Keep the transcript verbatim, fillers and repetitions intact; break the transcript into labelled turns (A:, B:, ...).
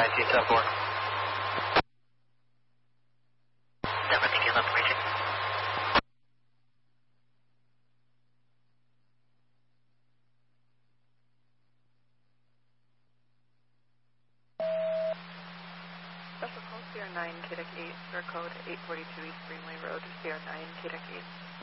A: nineteen ten four.
B: seventeen left reaching.
C: Special call C R nine, K D E C eight, for code eight forty-two East Greenway Road, C R nine, K D E C eight.